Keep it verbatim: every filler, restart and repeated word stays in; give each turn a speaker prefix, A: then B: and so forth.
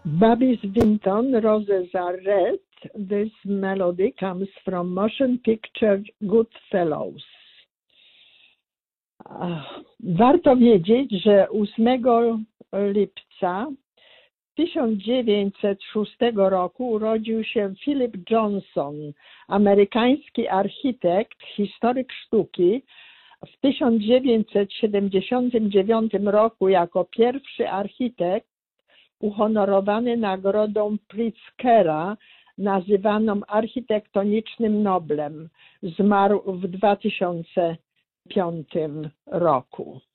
A: Bobby Vinton, Roses Are Red. This melody comes from motion picture Goodfellows. Warto wiedzieć, że ósmego lipca tysiąc dziewięćset szóstego roku urodził się Philip Johnson, amerykański architekt, historyk sztuki. W tysiąc dziewięćset siedemdziesiątym dziewiątym roku jako pierwszy architekt uhonorowany nagrodą Pritzkera, nazywaną architektonicznym Noblem. Zmarł w dwa tysiące piątym roku.